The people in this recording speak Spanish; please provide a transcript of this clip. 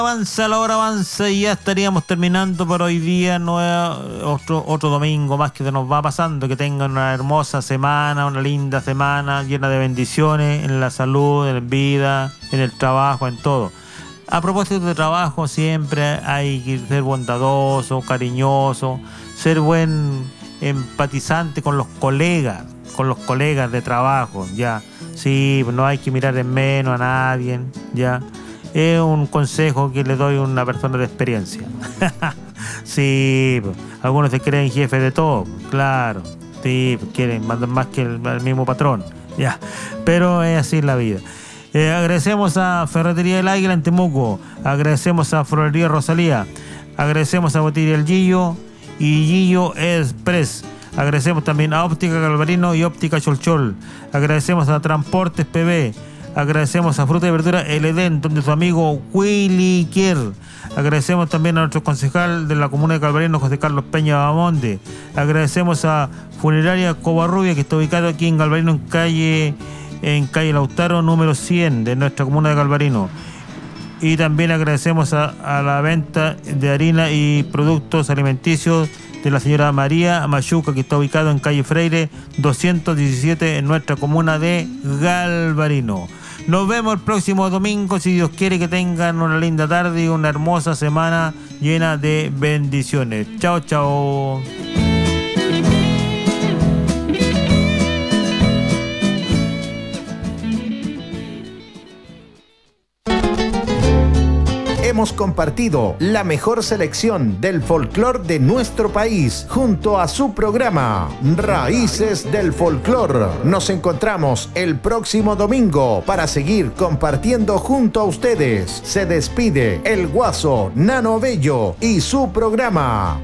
Avanza, la hora avanza y ya estaríamos terminando por hoy día. Otro domingo más que se nos va pasando. Que tengan una hermosa semana, una linda semana llena de bendiciones en la salud, en la vida, en el trabajo, en todo. A propósito de trabajo, siempre hay que ser bondadoso, cariñoso, ser buen empatizante con los colegas de trabajo, ya. Sí, no hay que mirar en menos a nadie, ya. Es un consejo que le doy a una persona de experiencia. Sí, algunos se creen jefe de todo, claro. Sí, quieren mandar más que el mismo patrón, ya. Pero es así la vida. Agradecemos a Ferretería del Águila en Temuco. Agradecemos a Florería Rosalía. Agradecemos a Botillería El Gillo y Gillo Express. Agradecemos también a Óptica Galvarino y Óptica Cholchol. Agradecemos a Transportes PB. Agradecemos a Fruta y Verdura El Edén, donde su amigo Willy Kier. Agradecemos también a nuestro concejal de la comuna de Calvarino, José Carlos Peña Bamonde. Agradecemos a Funeraria Covarrubia, que está ubicado aquí en Calvarino, en calle Lautaro, número 100 de nuestra comuna de Calvarino. Y también agradecemos a la venta de harina y productos alimenticios de la señora María Machuca, que está ubicado en calle Freire 217 en nuestra comuna de Galvarino. Nos vemos el próximo domingo, si Dios quiere. Que tengan una linda tarde y una hermosa semana llena de bendiciones. Chao, chao. Hemos compartido la mejor selección del folclore de nuestro país junto a su programa Raíces del Folclor. Nos encontramos el próximo domingo para seguir compartiendo junto a ustedes. Se despide el Guaso Nano Bello y su programa